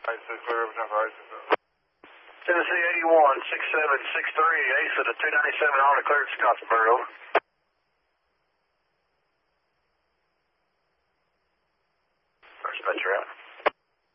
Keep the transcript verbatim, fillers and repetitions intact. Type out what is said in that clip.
clear over time for ice. Tennessee eighty-one, six seven six three, Ace at the two ninety-seven on declared Scottsburg, over. Dispatcher out.